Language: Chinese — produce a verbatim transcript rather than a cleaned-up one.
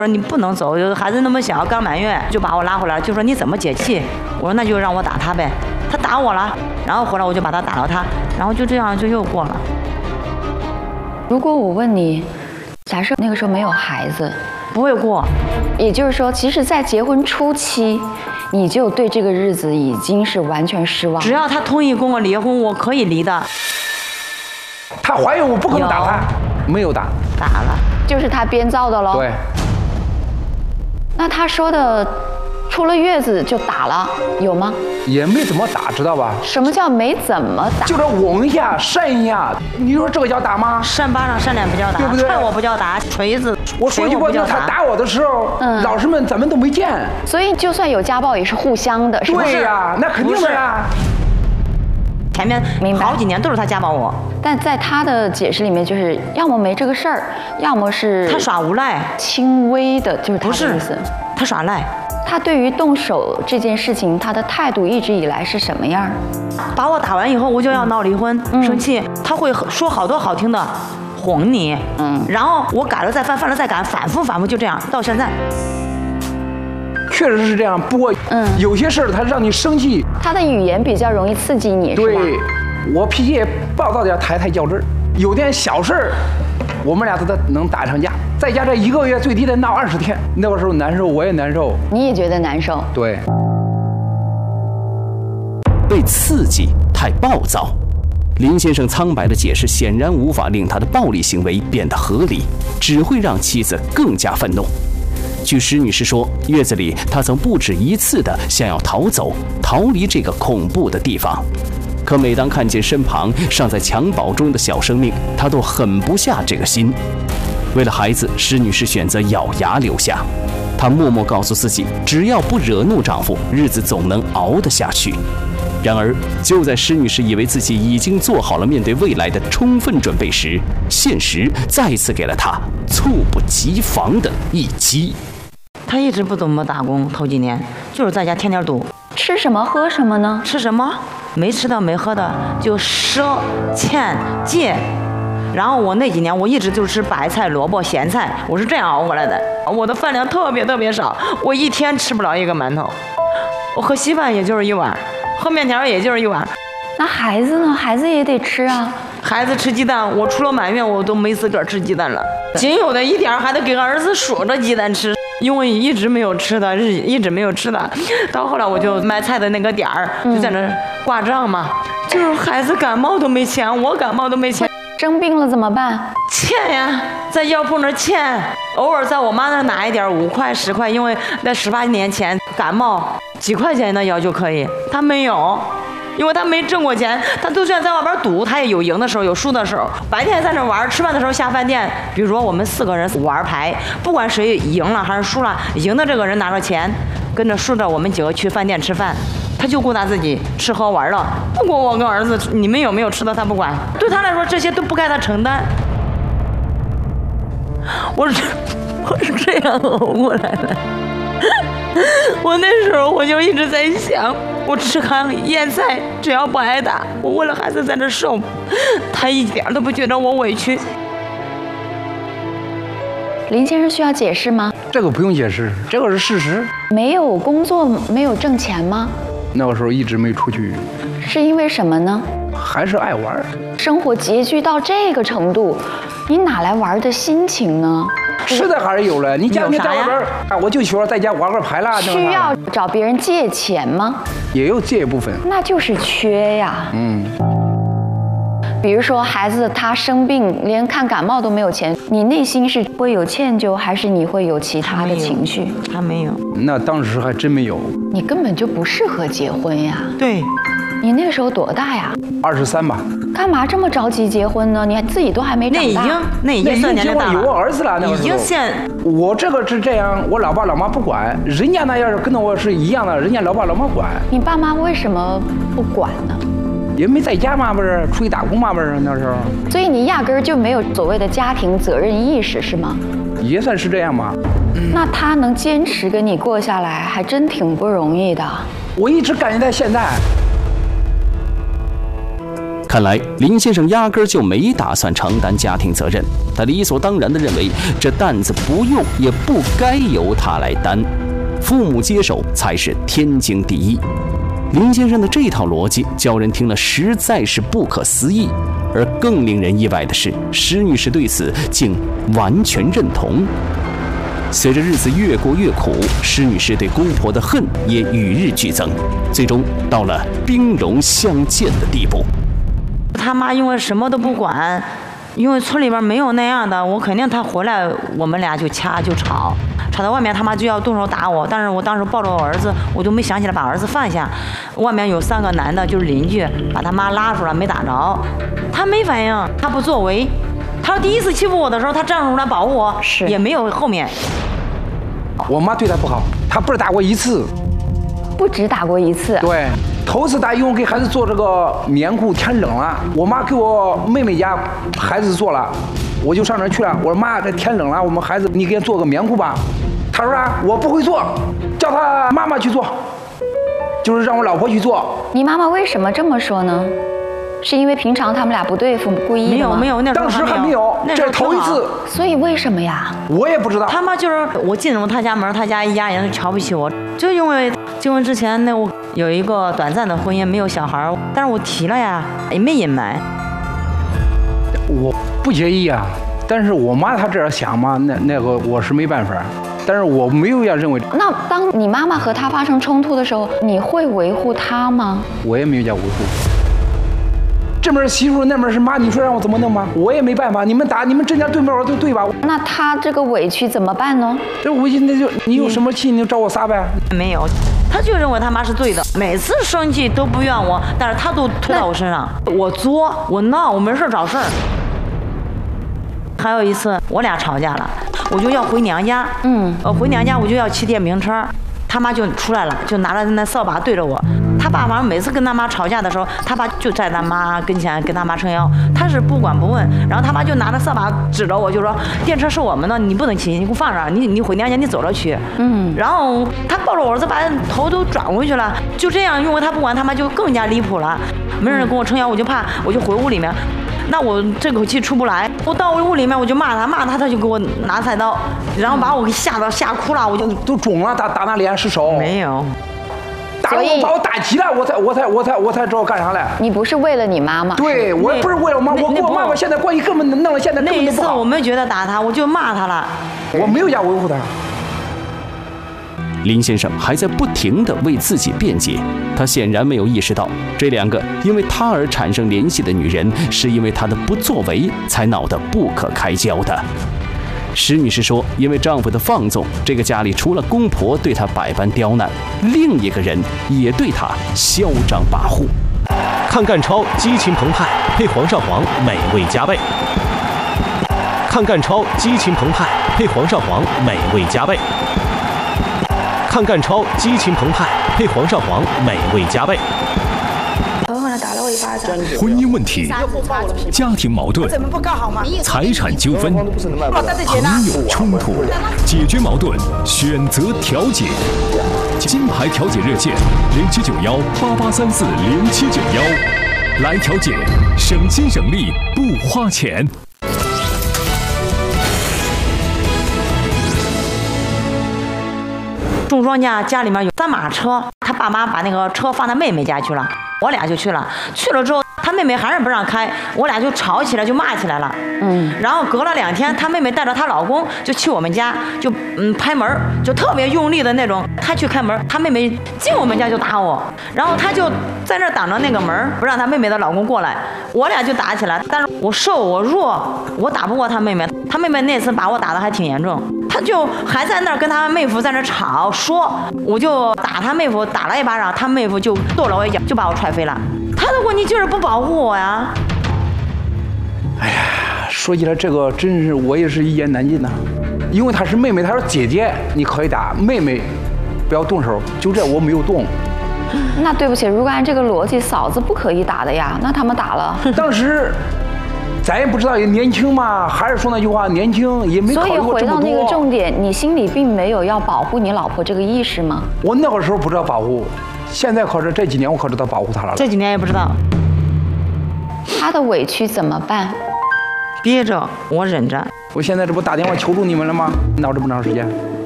说你不能走，孩子那么小，刚满月，就把我拉回来，就说你怎么解气？我说那就让我打他呗。他打我了，然后回来我就把他打到他，然后就这样就又过了。 如果我问你，假设那个时候没有孩子， 不会过， 也就是说，其实，在结婚初期，你就对这个日子已经是完全失望。 只要他同意跟我离婚，我可以离的。 她怀孕，我不可能打她，没有打， 打了， 就是他编造的喽。 对。 那他说的出了月子就打了，有吗？ 也没怎么打，知道吧？ 什么叫没怎么打？ 就是吻一下、扇一下，你说这个叫打吗？ 扇巴掌、扇脸不叫打， 对不对？ 踹我不叫打，锤子。 我说句不好听，他打我的时候， 嗯， 老师们咱们都没见。 所以就算有家暴，也是互相的，是不是？ 对呀，那肯定的呀。 前面好几年都是他家暴我， 但在他的解释里面，就是要么没这个事儿，要么是他耍无赖， 轻微的，就是他的意思。 他耍赖。 他对于动手这件事情，他的态度一直以来是什么样？ 把我打完以后，我就要闹离婚，嗯、生气，他会说好多好听的，哄你，嗯，然后我改了再犯，犯了再改，反复反复就这样到现在。 确实是这样，不过，嗯，有些事儿他让你生气， 他的语言比较容易刺激你，是吧？ 对，我脾气也暴躁点，抬抬较真儿，有点小事儿，我们俩都能打上架。再加这一个月最低得闹二十天，那个时候难受，我也难受， 你也觉得难受。 对， 被刺激太暴躁，林先生苍白的解释显然无法令他的暴力行为变得合理，只会让妻子更加愤怒。据施女士说，月子里她曾不止一次的想要逃走，逃离这个恐怖的地方。可每当看见身旁尚在襁褓中的小生命，她都狠不下这个心。为了孩子，施女士选择咬牙留下。她默默告诉自己，只要不惹怒丈夫，日子总能熬得下去。然而，就在施女士以为自己已经做好了面对未来的充分准备时，现实再次给了她猝不及防的一击。 他一直不怎么打工，头几年就是在家天天赌， 吃什么喝什么呢？ 吃什么？没吃的没喝的就赊欠借。然后我那几年我一直就吃白菜、萝卜、咸菜，我是这样熬过来的。我的饭量特别特别少，我一天吃不了一个馒头，我喝稀饭也就是一碗，喝面条也就是一碗。 那孩子呢？孩子也得吃啊。 孩子吃鸡蛋，我除了满月我都没自个儿吃鸡蛋了，仅有的一点还得给儿子数着鸡蛋吃，因为一直没有吃的，日一直没有吃的。到后来我就卖菜的那个点儿就在那挂账嘛，就是孩子感冒都没钱，我感冒都没钱。 生病了怎么办？ 欠呀，在药铺那儿欠，偶尔在我妈那儿拿一点，五块十块，因为在十八年前感冒几块钱的药就可以，他没有，因为他没挣过钱，他就算在外边赌，他也有赢的时候，有输的时候。白天在那玩，吃饭的时候下饭店，比如说我们四个人玩牌，不管谁赢了还是输了，赢的这个人拿着钱，跟着输着我们几个去饭店吃饭。他就顾他自己吃喝玩乐，不管我跟儿子你们有没有吃的他不管，对他来说这些都不该他承担。我是我是这样熬过来的。我那时候我就一直在想，我吃糠咽菜只要不挨打，我为了孩子在这受，他一点都不觉得我委屈。 林先生需要解释吗？ 这个不用解释，这个是事实。 没有工作，没有挣钱吗？ 那个时候一直没出去， 是因为什么呢？ 还是爱玩。 生活拮据到这个程度，你哪来玩的心情呢？ 吃的还是有了，你家你在外边，啊，我就喜欢在家玩个牌啦。 需要找别人借钱吗？ 也有借一部分。 那就是缺呀。 嗯。 比如说孩子他生病，连看感冒都没有钱，你内心是会有歉疚，还是你会有其他的情绪？ 他没有。 那当时还真没有。 你根本就不适合结婚呀。 对。 你那个时候多大呀？ 二十三吧。 干嘛这么着急结婚呢？你自己都还没长大。 那已经那已经算年龄大了。 有我儿子了，那已经现。 我这个是这样，我老爸老妈不管，人家那要是跟我是一样的，人家老爸老妈管。 你爸妈为什么不管呢？ 也没在家嘛，不是出去打工嘛，不是那时候。 所以你压根儿就没有所谓的家庭责任意识，是吗？ 也算是这样吧。 嗯、那他能坚持跟你过下来，还真挺不容易的。 我一直感觉到现在。 看来林先生压根儿就没打算承担家庭责任，他理所当然地认为这担子不用也不该由他来担，父母接手才是天经地义。林先生的这套逻辑叫人听了实在是不可思议，而更令人意外的是，施女士对此竟完全认同。随着日子越过越苦，施女士对姑婆的恨也与日俱增，最终到了兵戎相见的地步。 他妈因为什么都不管，因为村里边没有那样的，我肯定他回来我们俩就掐就吵，吵到外面他妈就要动手打我，但是我当时抱着我儿子，我就没想起来把儿子放下。外面有三个男的，就是邻居，把他妈拉出来没打着，他没反应，他不作为。他第一次欺负我的时候，他站出来保护我， 是也没有后面。 我妈对他不好，她不是打过一次， 不止打过一次。 对，头次打因为给孩子做这个棉裤，天冷了，我妈给我妹妹家孩子做了，我就上那儿去了。我说妈，这天冷了，我们孩子你给做个棉裤吧。她说啊，我不会做，叫她妈妈去做，就是让我老婆去做。 你妈妈为什么这么说呢？是因为平常他们俩不对付，故意的吗？ 没有没有，那时候当时还没有，这是头一次。 所以为什么呀？ 我也不知道。 他妈就是我进入他家门，他家一家人都瞧不起我，就因为结婚之前那我有一个短暂的婚姻，没有小孩，但是我提了呀，也没隐瞒。 我不介意啊，但是我妈她这样想嘛，那那个我是没办法。但是我没有要认为。 那当你妈妈和他发生冲突的时候，你会维护他吗？ 我也没有叫维护。这门媳妇，那门是妈，你说让我怎么弄吗？我也没办法，你们打，你们这家对面我都对吧？ 那他这个委屈怎么办呢？ 这委屈那就你有什么气你就找我撒呗。 没有，他就认为他妈是对的，每次生气都不怨我，但是他都推到我身上，我作我闹，我没事找事儿。还有一次我俩吵架了，我就要回娘家，嗯，呃回娘家我就要骑电瓶车，他妈就出来了，就拿着那扫把对着我。他爸反正每次跟他妈吵架的时候，他爸就在他妈跟前跟他妈撑腰，他是不管不问。然后他妈就拿着扫把指着我，就说电车是我们的，你不能骑，你给我放这儿，你你回娘家你走着去。嗯。然后他抱着我儿子把头都转回去了，就这样，因为他不管他妈就更加离谱了，没人跟我撑腰，我就怕，我就回屋里面。那我这口气出不来，我到屋里面我就骂他，骂他他就给我拿菜刀，然后把我给吓到吓哭了，我就都肿了，打打那脸是手没有。 打我把我打急了，我才我才我才我才知道干啥来。 你不是为了你妈妈？ 对，我不是为了我妈，我跟我妈妈现在关系根本弄了，现在根本都不好。 那一次我没觉得打他，我就骂他了， 我没有要维护他。 林先生还在不停地为自己辩解，他显然没有意识到，这两个因为他而产生联系的女人，是因为他的不作为才闹得不可开交的。施女士说，因为丈夫的放纵，这个家里除了公婆对她百般刁难，另一个人也对她嚣张跋扈。 看干超激情澎湃，配黄上黄，美味加倍。看干超激情澎湃，配黄上黄，美味加倍。看干超激情澎湃，配黄上黄，美味加倍。 婚姻问题、家庭矛盾、财产纠纷、朋友冲突，解决矛盾，选择调解。金牌调解热线零七九幺八八三四零七九幺，来调解，省心省力不花钱。 种庄稼家里面有三马车，他爸妈把那个车放他妹妹家去了，我俩就去了。去了之后，他妹妹还是不让开，我俩就吵起来，就骂起来了。嗯，然后隔了两天，他妹妹带着她老公就去我们家，就嗯拍门，就特别用力的那种。他去开门，他妹妹进我们家就打我，然后他就在那挡着那个门，不让他妹妹的老公过来，我俩就打起来。但是我瘦我弱，我打不过他妹妹，他妹妹那次把我打得还挺严重。他就还在那儿跟他妹夫在那吵说，我就打他妹夫，打了一巴掌，他妹夫就跺了我一脚，就把我踹飞了。他的问题就是不保护我呀。 哎呀，说起来这个真是我也是一言难尽呐，因为她是妹妹，她说姐姐你可以打，妹妹不要动手，就这我没有动。 那对不起，如果按这个逻辑，嫂子不可以打的呀，那他们打了。 当时。咱也不知道也年轻嘛，还是说那句话，年轻也没考虑过这么多。 所以回到那个重点，你心里并没有要保护你老婆这个意识吗？ 我那个时候不知道保护，现在可是这几年我可知道保护她了。 这几年也不知道。 他的委屈怎么办？ 憋着，我忍着。 我现在这不打电话求助你们了吗？闹这么长时间。